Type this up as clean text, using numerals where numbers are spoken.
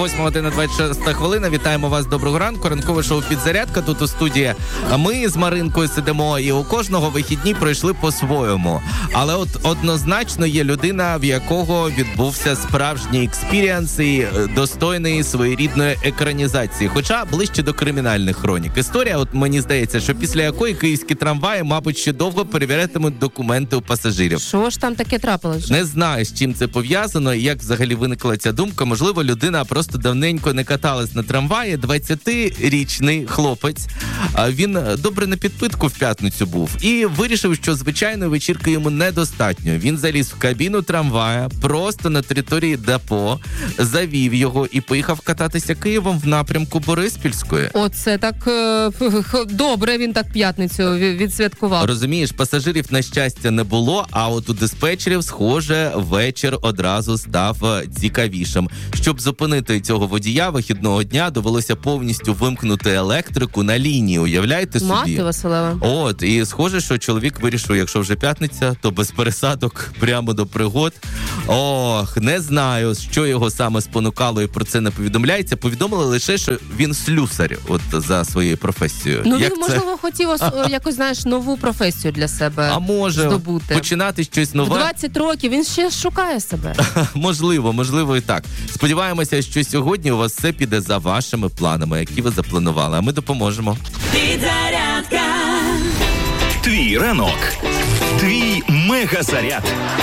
8:26. Вітаємо вас, доброго ранку. Ранкове шоу «Підзарядка» тут у студії. Ми з Маринкою сидимо, і у кожного вихідні пройшли по-своєму. Але от однозначно є людина, в якого відбувся справжній експіріанс і достойний своєрідної екранізації. Хоча ближче до кримінальних хронік. Історія, от мені здається, що після якої київські трамваї, мабуть, ще довго перевірятимуть документи у пасажирів. Що ж там таке трапилось? Не знаю, з чим це пов'язано і як взагалі виникла ця думка. Можливо, людина просто давненько не каталась на трамваї. 20-річний хлопець. Він добре на підпитку в п'ятницю був. І вирішив, що звичайної вечірки йому недостатньо. Він заліз в кабіну трамвая просто на території депо, завів його і поїхав кататися Києвом в напрямку Бориспільської. Оце так добре він так п'ятницю відсвяткував. Розумієш, пасажирів, на щастя, не було, а от у диспетчерів, схоже, вечір одразу став цікавішим. Щоб зупинити цього водія вихідного дня, довелося повністю вимкнути електрику на лінії, уявляєте собі? Мати Василева. От, і схоже, що чоловік вирішив, якщо вже п'ятниця, то без пересадок прямо до пригод. Ох, не знаю, що його саме спонукало і про це не повідомляється. Повідомили лише, що він слюсар, от за своєю професією. Ну, як він, це? можливо, хотів якось, знаєш, нову професію для себе А може здобути. Починати щось В нове? 20 років він ще шукає себе. Можливо і так. Сподіваємося, що сьогодні у вас все піде за вашими планами, які ви запланували, а ми допоможемо. Підзарядка. Твій ранок. Твій мегазаряд.